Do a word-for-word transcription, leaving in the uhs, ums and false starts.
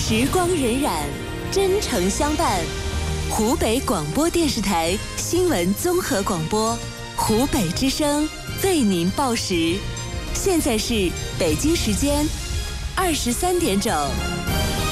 时光荏苒，真诚相伴。湖北广播电视台新闻综合广播，湖北之声为您报时。现在是北京时间二十三点整。